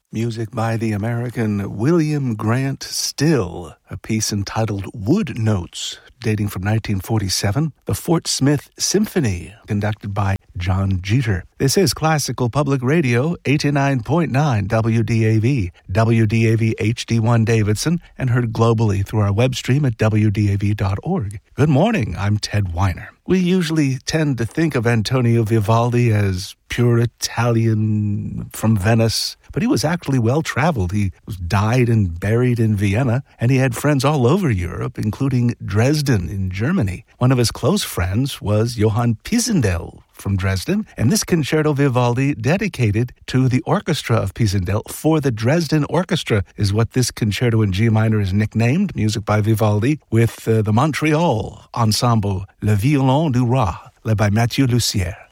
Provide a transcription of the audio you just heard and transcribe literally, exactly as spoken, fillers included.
Music by the American William Grant Still, a piece entitled Wood Notes, dating from nineteen forty-seven, the Fort Smith Symphony, conducted by John Jeter. This is Classical Public Radio, eighty-nine point nine W D A V, W D A V H D one Davidson, and heard globally through our web stream at W D A V dot org. Good morning, I'm Ted Weiner. We usually tend to think of Antonio Vivaldi as pure Italian from Venice, but he was actually well-traveled. He was died and buried in Vienna, and he had friends all over Europe, including Dresden in Germany. One of his close friends was Johann Pisendel from Dresden, and this concerto Vivaldi dedicated to the orchestra of Pisendel for the Dresden Orchestra is what this concerto in G minor is nicknamed, music by Vivaldi, with uh, the Montreal ensemble Le Violon du Roi, led by Mathieu Lussière.